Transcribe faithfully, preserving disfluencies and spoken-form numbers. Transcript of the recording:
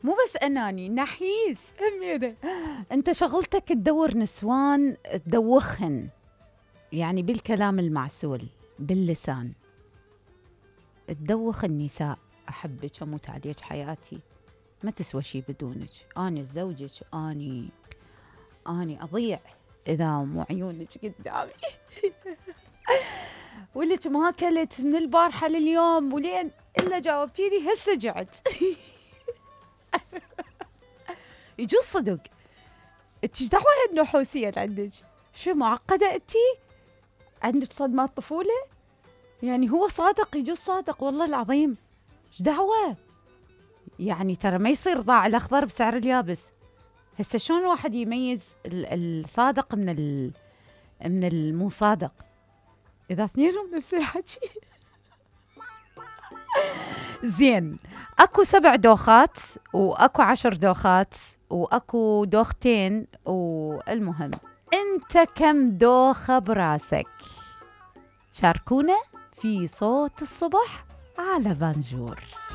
مو بس أناني، نحيس همينة. أنت شغلتك تدور نسوان تدوخن، يعني بالكلام المعسول باللسان تدوخ النساء. أحبك أموت عليك حياتي، ما تسوى شي بدونك. أنا زوجك، أني أني أضيع إذا مو عيونك قدامي. ولك ما أكلت من البارحة لليوم ولين إلا جاوبتيني هسه جعت. يجوز صدق إيش دعوة هالنحوسية عندك؟ شو معقدة أنتي؟ عندك صدمات طفولة؟ يعني هو صادق، يجوز صادق والله العظيم. إيش دعوة؟ يعني ترى ما يصير ضاع الأخضر بسعر اليابس. هسه شلون واحد يميز الصادق من ال من المو صادق إذا اثنينهم نفس الحكي؟ زين، اكو سبع دوخات واكو عشر دوخات واكو دوختين، والمهم انت كم دوخة براسك؟ شاركونا في صوت الصبح على بانجور.